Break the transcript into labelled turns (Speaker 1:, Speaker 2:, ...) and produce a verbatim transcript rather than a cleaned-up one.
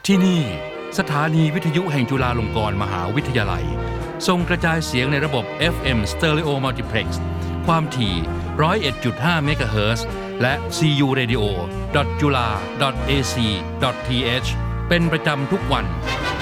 Speaker 1: ที่นี่สถานีวิทยุแห่งจุฬาลงกรณ์มหาวิทยาลัยส่งกระจายเสียงในระบบ เอฟ เอ็ม Stereo Multiplex ความถี่ หนึ่งศูนย์เอ็ดจุดห้า เมกะเฮิรตซ์ และ ซี ยู radio ดอท จุฬา ดอท เอ ซี ดอท ที เอช เป็นประจำทุกวัน